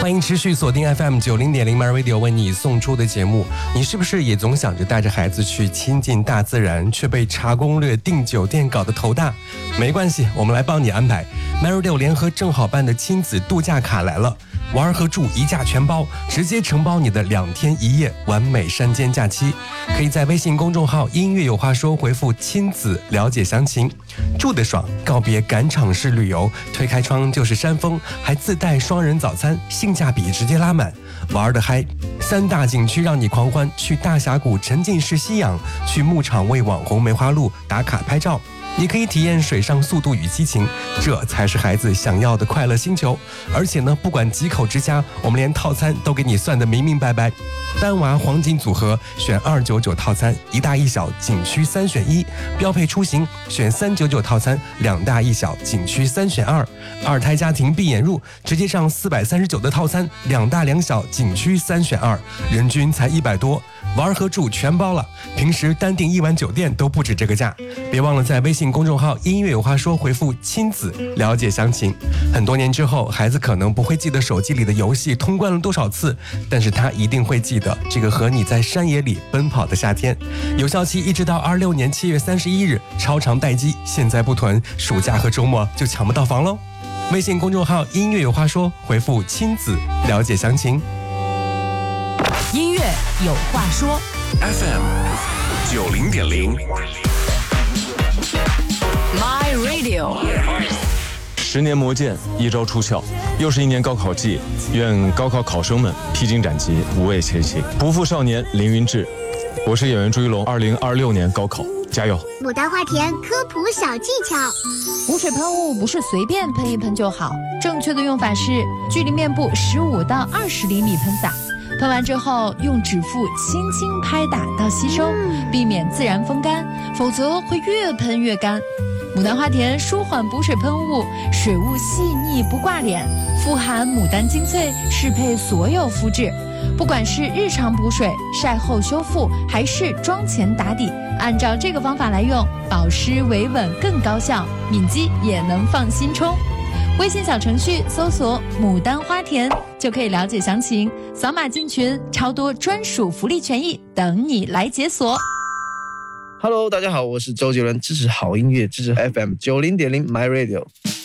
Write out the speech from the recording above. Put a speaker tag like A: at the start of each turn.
A: 欢迎持续锁定 FM90.0 My Radio 为你送出的节目。你是不是也总想着带着孩子去亲近大自然，却被查攻略订酒店搞得头大？没关系，我们来帮你安排。My Radio 联合正好办的亲子度假卡来了，玩和住一价全包，直接承包你的2天1夜完美山间假期。可以在微信公众号音乐有话说回复亲子了解详情。住得爽，告别赶场式旅游，推开窗就是山峰，还自带双人早餐，性价比直接拉满。玩得嗨，3大景区让你狂欢，去大峡谷沉浸式吸氧，去牧场为网红梅花鹿打卡拍照。你可以体验水上速度与激情，这才是孩子想要的快乐星球。而且呢，不管几口之家，我们连套餐都给你算得明明白白。单娃黄金组合选299套餐，1大1小景区3选1；标配出行选399套餐，2大1小景区3选2；二胎家庭闭眼入直接上439的套餐，2大2小景区3选2，人均才100多。玩和住全包了，平时单订1晚酒店都不止这个价。别忘了在微信公众号音乐有话说回复亲子了解详情。很多年之后，孩子可能不会记得手机里的游戏通关了多少次，但是他一定会记得这个和你在山野里奔跑的夏天。有效期一直到26年7月31日，超长待机，现在不囤，暑假和周末就抢不到房喽。微信公众号音乐有话说回复亲子了解详情。
B: 音乐有话说
C: FM90.0
B: My Radio。
D: 10年磨剑，一朝出鞘，又是一年高考季，愿高考考生们披荆斩棘，无畏前行，不负少年凌云志。我是演员朱一龙，2026年高考加油！
E: 牡丹花田科普小技巧：
B: 补水喷雾不是随便喷一喷就好，正确的用法是距离面部15到20厘米喷洒。喷完之后，用指腹轻轻拍打到吸收，避免自然风干，否则会越喷越干。牡丹花田舒缓补水喷雾，水雾细腻不挂脸，富含牡丹精粹，适配所有肤质。不管是日常补水、晒后修复，还是妆前打底，按照这个方法来用，保湿维稳更高效，敏肌也能放心冲。微信小程序搜索牡丹花田就可以了解详情，扫码进群，超多专属福利权益等你来解锁。
F: Hello， 大家好，我是周杰伦，支持好音乐，支持 FM90.0 My Radio。